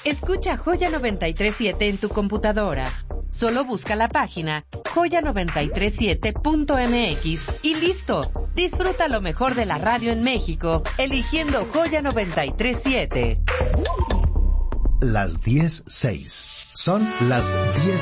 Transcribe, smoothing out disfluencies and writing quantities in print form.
Escucha Joya 93.7 en tu computadora. Solo busca la página joya937.mx y listo. Disfruta lo mejor de la radio en México, eligiendo Joya 93.7. Las 10:06. Son las 10.